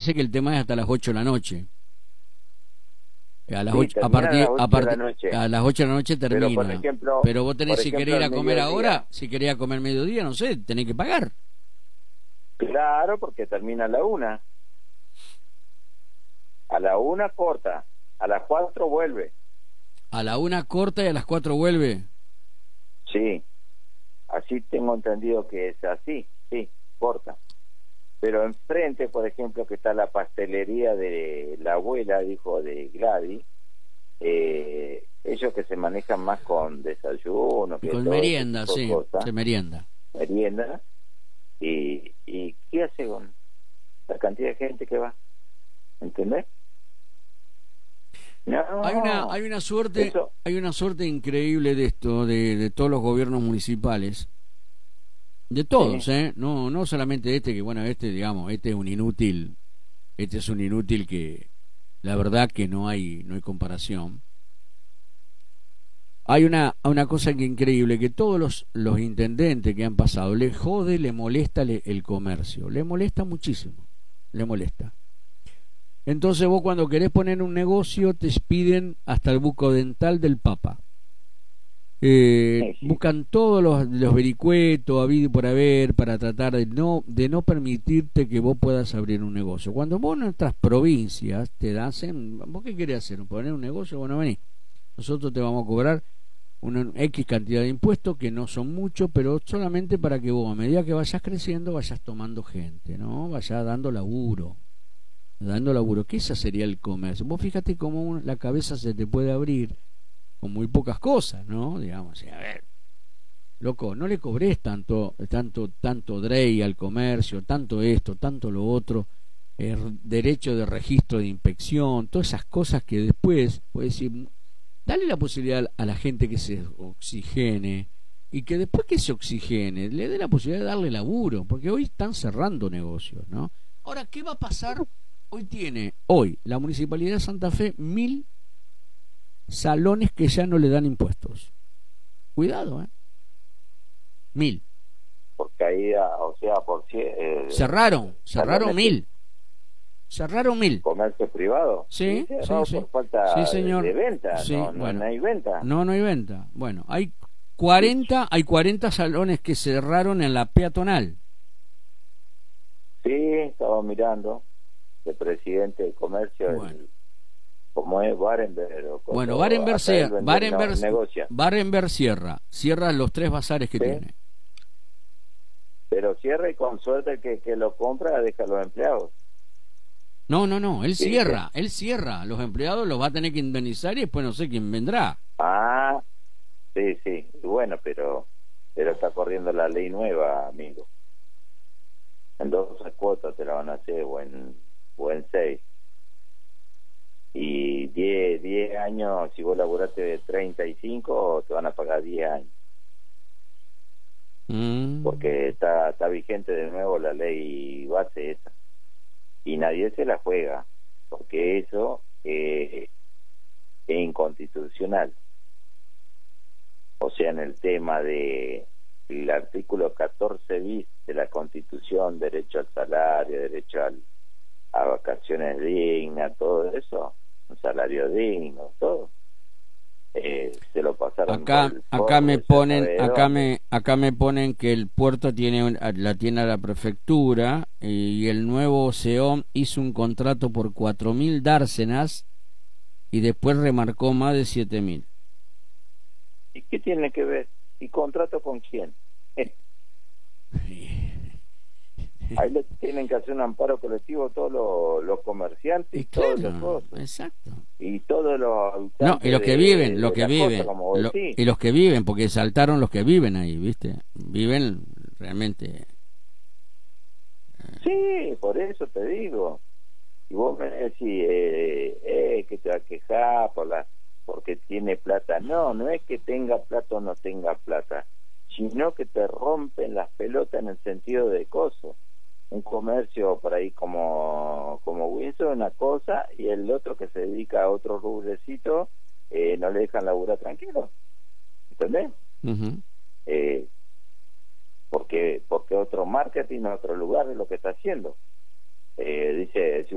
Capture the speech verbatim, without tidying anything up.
parece que el tema es hasta las ocho de la noche. A las Sí, ocho, a termina a partir, las a ocho de la partir, noche. a las ocho de la noche Pero, por termina. ejemplo, Pero vos tenés, por si ejemplo, querés ir a al comer mediodía. ahora, si querés ir a comer mediodía, no sé, tenés que pagar. Claro, porque termina a la una. A la una corta, a las cuatro vuelve. A la una corta y a las cuatro vuelve. Sí, así tengo entendido que es así, sí, corta. Pero enfrente, por ejemplo, que está la pastelería de la abuela, dijo de Gladys, eh, ellos que se manejan más con desayuno, Y que con todo ese merienda, tipo de sí, cosas, se merienda. merienda, y, y ¿qué hace con la cantidad de gente que va? ¿Entendés? Hay una, No, hay una suerte, eso, hay una suerte increíble de esto, de, de todos los gobiernos municipales, de todos, sí, ¿eh? No, no solamente este, que bueno, este, digamos, este es un inútil, este es un inútil que, la verdad que no hay, no hay comparación. Hay una, una cosa que increíble, que todos los, los intendentes que han pasado, le jode, le molesta le, el comercio, le molesta muchísimo, le molesta. Entonces vos cuando querés poner un negocio te piden hasta el bucodental del Papa. Eh, sí, sí, buscan todos los, los vericuetos habido y por haber para tratar de no, de no permitirte que vos puedas abrir un negocio. Cuando vos en otras provincias te hacen, ¿vos qué querés hacer? ¿Poner un negocio? Bueno, vení, nosotros te vamos a cobrar una X cantidad de impuestos que no son muchos, pero solamente para que vos a medida que vayas creciendo vayas tomando gente, ¿no? Vayas dando laburo, dando laburo, que esa sería el comercio. Vos fíjate cómo un, la cabeza se te puede abrir con muy pocas cosas, ¿no? Digamos, a ver, loco, no le cobres tanto, tanto, tanto D R E I al comercio, tanto esto, tanto lo otro, eh, derecho de registro de inspección, todas esas cosas que después, puedes decir, dale la posibilidad a la gente que se oxigene y que después que se oxigene le dé la posibilidad de darle laburo, porque hoy están cerrando negocios, ¿no? Ahora, ¿qué va a pasar? Hoy tiene, hoy, la Municipalidad de Santa Fe, mil salones que ya no le dan impuestos. Cuidado, ¿eh? Mil. por caída, o sea, por eh, Cerraron, cerraron mil. Cerraron mil. comercio privado. Sí, sí, cerrado sí. por falta Sí, señor. de venta, Sí, no, no, bueno. no hay venta. No, no hay venta. Bueno, hay cuarenta, hay cuarenta salones que cerraron en la peatonal. Sí, estaba mirando el presidente de comercio, Bueno. el, como es Barenberg. Bueno, Barenberg, cierra, Barenberg, no, Barenberg cierra, cierra los tres bazares que ¿sí? tiene. Pero cierra y con suerte el que, que lo compra deja a los empleados. No, no, no, él Sí, cierra, sí. él cierra. Los empleados los va a tener que indemnizar y después no sé quién vendrá. Ah, sí, sí, bueno, pero pero está corriendo la ley nueva, amigo. En doce cuotas te la van a hacer, o en, o en seis. Y diez, diez años, si vos laburaste de treinta y cinco, te van a pagar diez años. Mm. Porque está, está vigente de nuevo la ley base esa. Y nadie se la juega, porque eso eh, es inconstitucional. O sea, en el tema de el artículo catorce bis de la Constitución, derecho al salario, derecho al, a vacaciones dignas, todo eso, un salario digno, todo, eh, se lo pasaron acá por el acá me forro, ponen sabe acá dónde. me acá me ponen que el puerto tiene un- la tiene a la prefectura y el nuevo C E O hizo un contrato por cuatro mil dársenas y después remarcó más de siete mil. ¿Y qué tiene que ver? ¿Y contrato con quién? Ahí le tienen que hacer un amparo colectivo todos los, los comerciantes Y y todos los claro, cosas. exacto. Y todos los habitantes No, y los que de, viven, los de que la viven, costa, como vos lo- decís. y los que viven, porque saltaron los que viven ahí, ¿viste? Viven realmente. Sí, por eso te digo. Y vos me decís, eh, eh, que te va a quejar por la, porque tiene plata. No, no es que tenga plata o no tenga plata, sino que te rompen las pelotas en el sentido de coso. Un comercio por ahí como como Winsor, una cosa, y el otro que se dedica a otro rubrecito, eh, no le dejan laburar tranquilo. ¿Entendés? Uh-huh. Eh, porque porque otro marketing, otro lugar es lo que está haciendo. Eh, dice, si